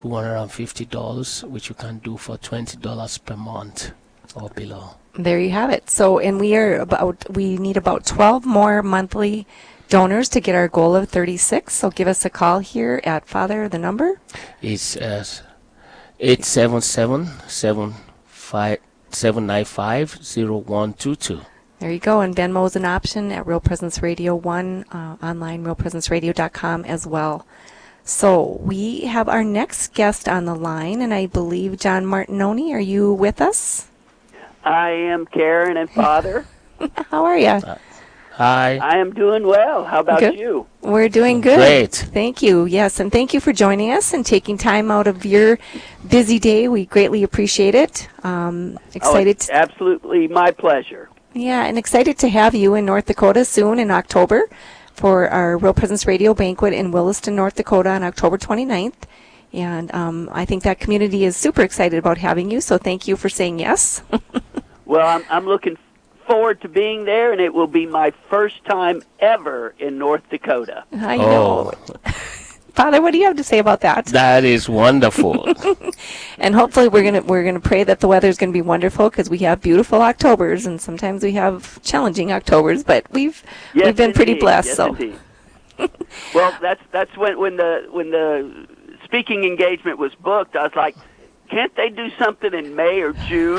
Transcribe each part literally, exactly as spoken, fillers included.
two hundred fifty dollars, which you can do for twenty dollars per month or below. There you have it. So, and we are about, we need about twelve more monthly donors to get our goal of thirty-six. So give us a call here at Father, the number? It's uh, eight seven seven, seven nine five, zero one two two. There you go. And Venmo is an option at Real Presence Radio one, uh, online, real presence radio dot com as well. So we have our next guest on the line, and I believe John Martinoni. Are you with us? I am Karen and Father. How are you? Uh, hi. I am doing well. How about Good. you? We're doing good. Great. Thank you. Yes, and thank you for joining us and taking time out of your busy day. We greatly appreciate it. Um, excited. Oh, it's absolutely my pleasure. Yeah, and excited to have you in North Dakota soon in October for our Real Presence Radio Banquet in Williston, North Dakota on October twenty-ninth. And um, I think that community is super excited about having you, so thank you for saying yes. Well, I'm, I'm looking forward to being there, and it will be my first time ever in North Dakota. I know. Oh. Father, what do you have to say about that? That is wonderful. And hopefully we're gonna we're gonna pray that the weather's gonna be wonderful, because we have beautiful Octobers and sometimes we have challenging Octobers, but we've Yes, we've been pretty indeed. blessed. Yes, so indeed. Well, that's that's when when the when the speaking engagement was booked. I was like, can't they do something in May or June?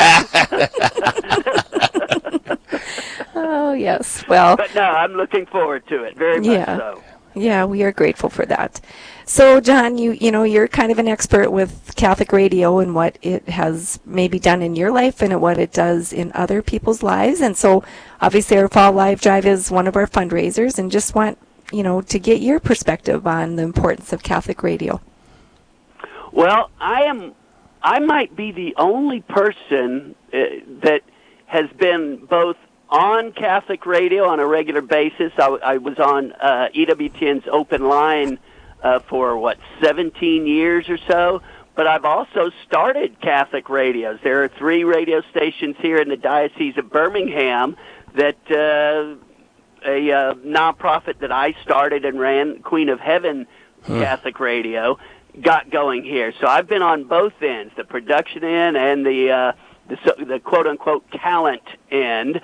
oh yes, well, But no, I'm looking forward to it very much Yeah. so. yeah, we are grateful for that. So, John, you you know you're kind of an expert with Catholic radio and what it has maybe done in your life and what it does in other people's lives. And so, obviously, our Fall Live Drive is one of our fundraisers, and just want you know to get your perspective on the importance of Catholic radio. Well, I am. I might be the only person uh, that has been both on Catholic radio on a regular basis. I, I was on uh, E W T N's Open Line uh, for, what, seventeen years or so. But I've also started Catholic radios. There are three radio stations here in the Diocese of Birmingham that uh, a uh, nonprofit that I started and ran, Queen of Heaven huh. Catholic Radio, got going here. So I've been on both ends, the production end and the uh, the, the quote-unquote talent end.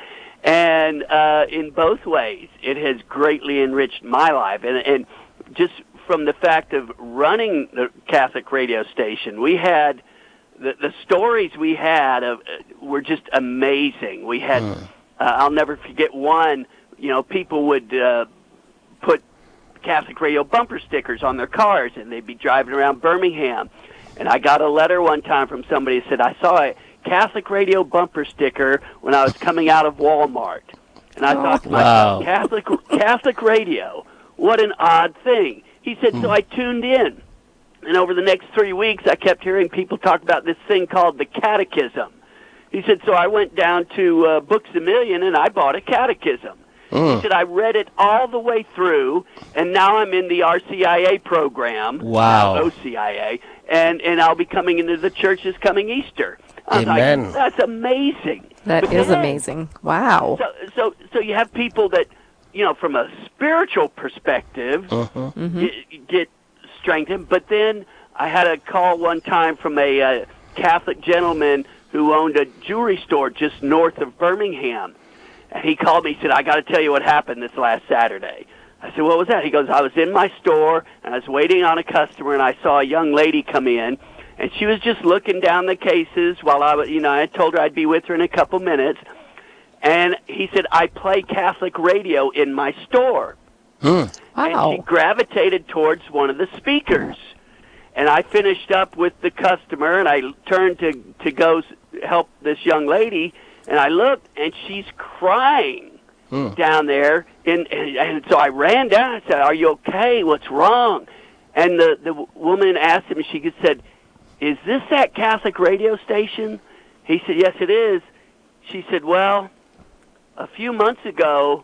And uh, in both ways, it has greatly enriched my life. And, and just from the fact of running the Catholic radio station, we had the, the stories we had of, uh, were just amazing. We had, mm. uh, I'll never forget one, you know, people would uh, put Catholic radio bumper stickers on their cars, and they'd be driving around Birmingham. And I got a letter one time from somebody that said, I saw a Catholic radio bumper sticker when I was coming out of Walmart. And I oh, thought to myself, wow. Catholic, Catholic radio, what an odd thing. He said, mm. so I tuned in. And over the next three weeks, I kept hearing people talk about this thing called the Catechism. He said, so I went down to uh, Books A Million, and I bought a catechism. Mm. He said, I read it all the way through, and now I'm in the R C I A program. Wow. O C I A, and, and I'll be coming into the church this coming Easter. I was Amen. Like, that's amazing. That but is then, amazing. Wow. So, so, so you have people that, you know, from a spiritual perspective, uh-huh. mm-hmm. get, get strengthened. But then I had a call one time from a uh, Catholic gentleman who owned a jewelry store just north of Birmingham. And he called me and said, I got to tell you what happened this last Saturday. I said, what was that? He goes, I was in my store, and I was waiting on a customer, and I saw a young lady come in, and she was just looking down the cases while I was, you know, I told her I'd be with her in a couple minutes. And he said, I play Catholic radio in my store. Hmm. Wow. And she gravitated towards one of the speakers. And I finished up with the customer, and I turned to, to go help this young lady, and I looked, and she's crying hmm. down there. And, and, and so I ran down and said, are you okay? What's wrong? And the, the woman asked him, she said, is this that Catholic radio station? He said, yes, it is. She said, well, a few months ago,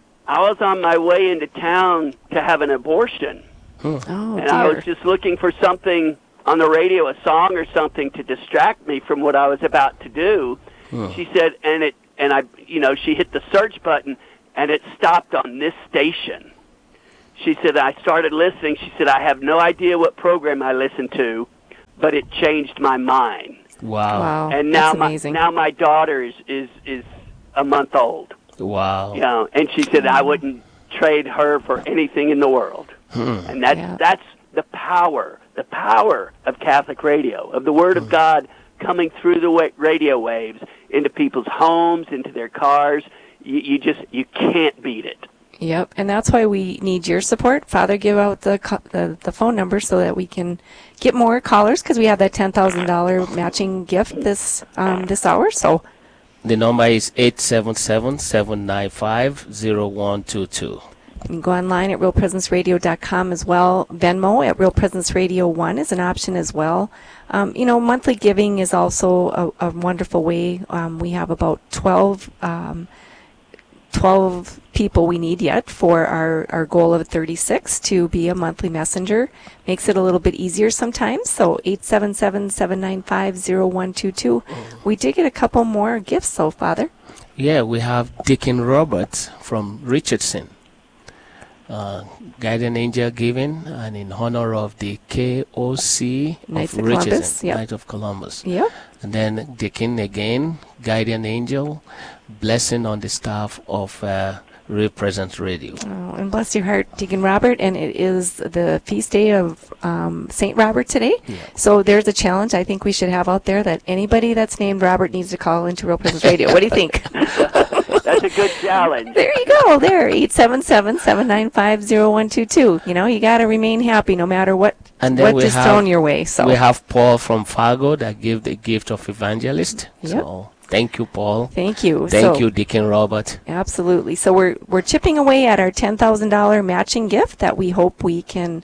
I was on my way into town to have an abortion. Oh, and dear. I was just looking for something on the radio, a song or something to distract me from what I was about to do. Huh. She said, and it, and I, you know, she hit the search button, and it stopped on this station. She said, I started listening. She said, I have no idea what program I listened to, but it changed my mind. Wow. Wow. And now That's my amazing. now my daughter is, is, is a month old. Wow. You know, and she said I wouldn't trade her for anything in the world. Hmm. And that's Yeah. that's the power, the power of Catholic radio, of the Word of God coming through the wa- radio waves into people's homes, into their cars. You, you just you can't beat it. Yep, and that's why we need your support. Father, give out the co- the, the phone number so that we can get more callers, because we have that ten thousand dollars matching gift this um, this hour. So The number is eight seven seven, seven nine five, zero one two two. you can go online at real presence radio dot com as well. Venmo at Real Presence Radio one is an option as well. Um, you know, monthly giving is also a, a wonderful way. Um, we have about twelve, um, twelve people we need yet for our, our goal of thirty-six to be a monthly messenger. Makes it a little bit easier sometimes. So eight seven seven, seven nine five, zero one two two. We did get a couple more gifts, so Father. Yeah, we have Deacon Roberts from Richardson. Uh, Guardian Angel Giving, and in honor of the K O C Knights of of Richardson, Columbus, yep. Knight of Columbus. Yep. And then Deacon again, Guardian Angel, blessing on the staff of uh, Real Presence Radio. Oh, and bless your heart, Deacon Robert. And it is the feast day of um, Saint Robert today. Yeah. So there's a challenge I think we should have out there, that anybody that's named Robert needs to call into Real Presence Radio. What do you think? That's a good challenge. There you go. There, eight seven seven, seven nine five, zero one two two. You know, you got to remain happy no matter what, And then what we is have- thrown your way. So We have Paul from Fargo that gave the gift of evangelist. Yep. So thank you, Paul. thank you. Thank So- you, Deacon Robert. Absolutely. So we're we're chipping away at our ten thousand dollars matching gift that we hope we can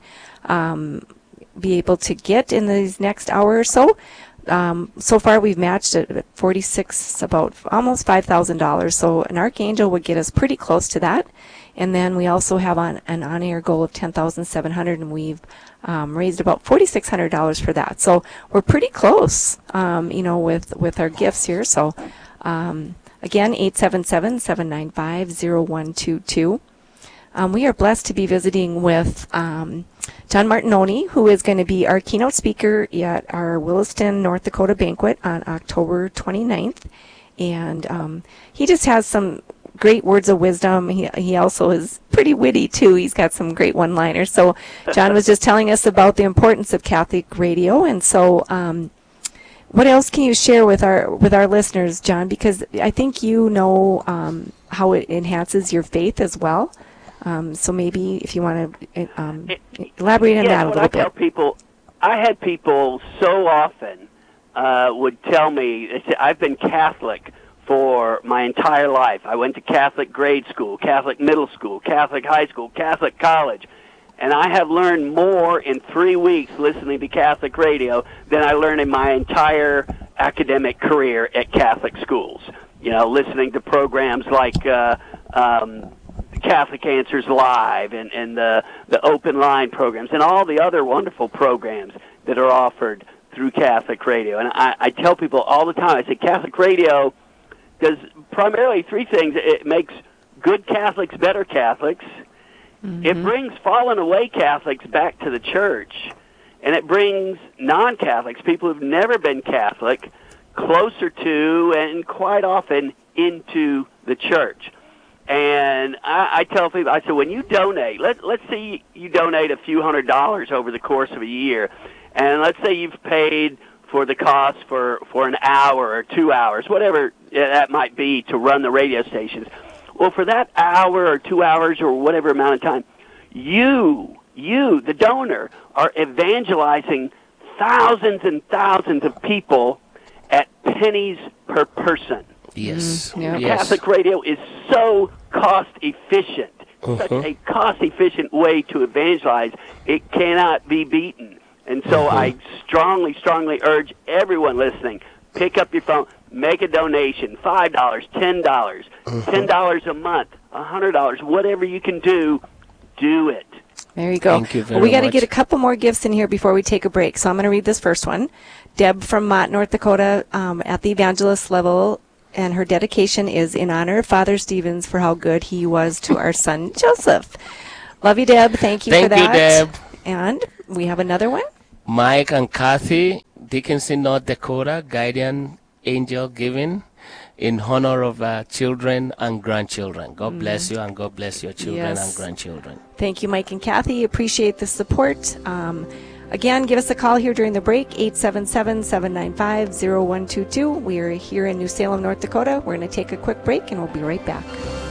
um, be able to get in these next hour or so. Um, so far, we've matched it at forty-six, about almost five thousand dollars. So an archangel would get us pretty close to that. And then we also have on, an on-air goal of ten thousand seven hundred dollars, and we've um, raised about forty-six hundred dollars for that. So we're pretty close, um, you know, with, with our gifts here. So um, again, eight seven seven, seven nine five, zero one two two. Um, we are blessed to be visiting with um, John Martinoni, who is going to be our keynote speaker at our Williston, North Dakota banquet on October twenty-ninth. And um, he just has some great words of wisdom. He, he also is pretty witty, too. He's got some great one-liners. So John was just telling us about the importance of Catholic radio. And so um, what else can you share with our with our listeners, John? Because I think you know um, how it enhances your faith as well. Um, so maybe if you want to um, elaborate on Yeah, that a what little I bit. tell people, I had people so often uh, would tell me, they say, I've been Catholic for my entire life. I went to Catholic grade school, Catholic middle school, Catholic high school, Catholic college, and I have learned more in three weeks listening to Catholic radio than I learned in my entire academic career at Catholic schools. You know, listening to programs like uh, um, Catholic Answers Live and, and the, the open line programs and all the other wonderful programs that are offered through Catholic radio. And I, I tell people all the time, I say Catholic radio does primarily three things. It makes good Catholics better Catholics. Mm-hmm. It brings fallen away Catholics back to the church. And it brings non-Catholics, people who've never been Catholic, closer to and quite often into the church. And I, I tell people, I said, when you donate, let, let's say you donate a few hundred dollars over the course of a year, and let's say you've paid for the cost for, for an hour or two hours, whatever that might be, to run the radio stations. Well, for that hour or two hours or whatever amount of time, you, you, the donor, are evangelizing thousands and thousands of people at pennies per person. Yes. Mm, yeah. Yes. Catholic radio is so cost efficient, Uh-huh. such a cost efficient way to evangelize. It cannot be beaten. And so Uh-huh. I strongly, strongly urge everyone listening, pick up your phone, make a donation, five dollars, ten dollars, Uh-huh. ten dollars a month, one hundred dollars, whatever you can do, do it. There you go. Thank you very well, we got to much. get a couple more gifts in here before we take a break. So I'm going to read this first one. Deb from Mott, North Dakota, um, at the evangelist level, and her dedication is in honor of Father Stevens for how good he was to our son Joseph. Love you, Deb. Thank you Thank for you, that. Deb. And we have another one. Mike and Kathy, Dickinson, North Dakota, Guardian Angel Giving, in honor of uh, children and grandchildren. God mm. bless you, and God bless your children yes. and grandchildren. Thank you, Mike and Kathy. Appreciate the support. Um, again, give us a call here during the break, eight seven seven, seven nine five, zero one two two. We are here in New Salem, North Dakota. We're going to take a quick break, and we'll be right back.